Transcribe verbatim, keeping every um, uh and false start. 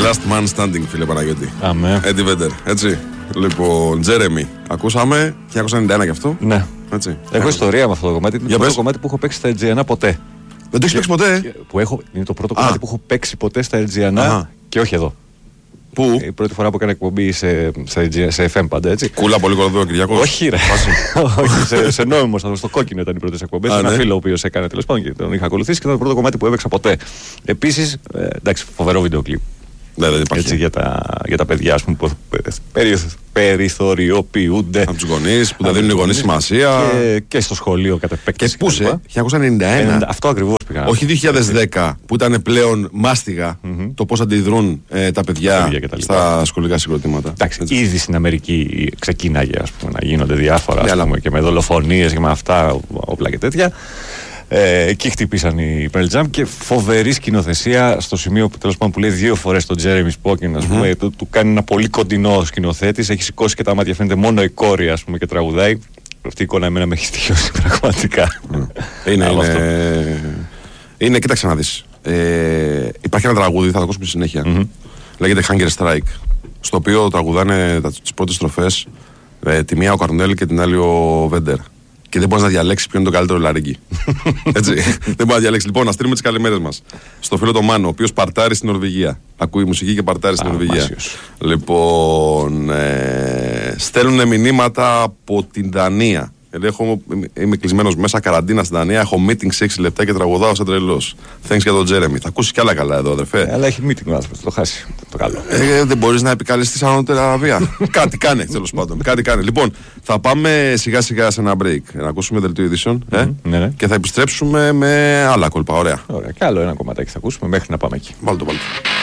last man standing, φίλε Παναγιώτη. Αμέ. Eddie Vedder, έτσι. Λοιπόν, Jeremy, ακούσαμε χίλια εννιακόσια ενενήντα ένα κι αυτό. Ναι. Έτσι. Έχω ιστορία με αυτό το κομμάτι. Είναι το πρώτο κομμάτι που έχω παίξει στα Ελτζιανά ποτέ. Δεν το έχει παίξει ποτέ. Που έχω, είναι το πρώτο Α. κομμάτι που έχω παίξει ποτέ στα Ελτζιανά και όχι εδώ. Πού? Η πρώτη φορά που έκανα εκπομπή σε, σε, σε εφ εμ πάντα, έτσι. Κούλα, πολύ κολοδό, Κυριακός. Όχι, ρε. Όχι, σε, σε νόμιμο σταθμό, στο Κόκκινο ήταν οι πρώτες εκπομπές. Ένα ναι. φίλο ο οποίος έκανε τέλος πάντων και τον είχα ακολουθήσει και ήταν το πρώτο κομμάτι που έπαιξα ποτέ. Επίσης, ε, εντάξει, φοβερό βίντεο κλιπ. Ναι, δεν υπάρχει. Έτσι, για, τα, για τα παιδιά, ας πούμε, που περι, περιθωριοποιούνται. Από τους γονείς, που τα δίνουν οι γονείς σημασία. Και, και στο σχολείο κατά επέκταση. Και πού σε, χίλια εννιακόσια ενενήντα ένα. ενενήντα, αυτό ακριβώς πήγα. Όχι δύο χιλιάδες δέκα, που ήταν πλέον μάστιγα mm-hmm. το πώς αντιδρούν ε, τα παιδιά, παιδιά στα σχολικά συγκροτήματα. Εντάξει, έτσι. Ήδη στην Αμερική ξεκίναγε, ας πούμε, να γίνονται διάφορα, ας πούμε, και με δολοφονίες και με αυτά, όπλα και τέτοια. Ε, εκεί χτυπήσαν οι Pearl Jam και φοβερή σκηνοθεσία στο σημείο που τέλος πάντων που λέει δύο φορές τον Jeremy Spoken, ας πούμε, mm-hmm. του, του κάνει ένα πολύ κοντινό σκηνοθέτης, έχει σηκώσει και τα μάτια, φαίνεται μόνο η κόρη, ας πούμε, και τραγουδάει. Αυτή η εικόνα εμένα με έχει στοιχειώσει πραγματικά. Mm. είναι, είναι, είναι, κοίταξε να δεις. Ε, υπάρχει ένα τραγούδι, θα το ακούσουμε στη συνέχεια. Mm-hmm. Λέγεται Hunger Strike, στο οποίο τραγουδάνε τις πρώτες στροφές ε, τη μία ο Καρνέλ και την άλλη ο Βέντερ. Και δεν μπορεί να διαλέξει ποιο είναι το καλύτερο λαρίγκι. Έτσι. Δεν μπορεί να διαλέξει. Λοιπόν, να στείλουμε τις καλημέρες μας στο φίλο το Μάνο, ο οποίος παρτάρει στην Νορβηγία. Ακούει μουσική και παρτάρει στην Νορβηγία. Μάσιος. Λοιπόν, ε, στέλνουν μηνύματα από την Δανία. Έχω, είμαι κλεισμένος μέσα, καραντίνα στην Δανία. Έχω meeting σε έξι λεπτά και τραγουδάω σαν τρελός. Thanks για τον Τζέρεμι. Θα ακούσει κι άλλα καλά εδώ, αδερφέ. Ε, αλλά έχει meeting ο άνθρωπος, το χάσει. Το καλό. Ε, δεν μπορείς να επικαλεστείς ανώτερα βία. Κάτι κάνε, τέλος πάντων. Κάτι κάνε. Λοιπόν, θα πάμε σιγά σιγά σε ένα break. Να ακούσουμε δελτίο ειδήσεων. Ε? Mm-hmm, ναι, ναι. Και θα επιστρέψουμε με άλλα κόλπα. Ωραία. Ωραία. Και άλλο ένα κομματάκι θα ακούσουμε μέχρι να πάμε εκεί. Βάλτε το, βάλτε.